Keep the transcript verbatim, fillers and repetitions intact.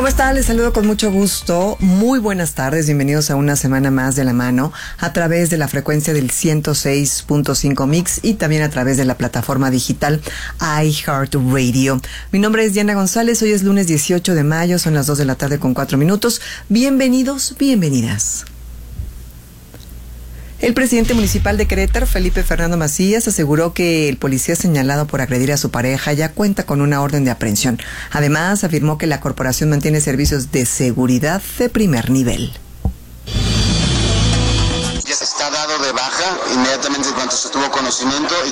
¿Cómo están? Les saludo con mucho gusto. Muy buenas tardes. Bienvenidos a una semana más de La Mano a través de la frecuencia del ciento seis punto cinco Mix y también a través de la plataforma digital iHeartRadio. Mi nombre es Diana González. Hoy es lunes dieciocho de mayo. Son las dos de la tarde con cuatro minutos. Bienvenidos, bienvenidas. El presidente municipal de Querétaro, Felipe Fernando Macías, aseguró que el policía señalado por agredir a su pareja ya cuenta con una orden de aprehensión. Además, afirmó que la corporación mantiene servicios de seguridad de primer nivel. Ya está dado de baja inmediatamente en cuanto se tuvo conocimiento.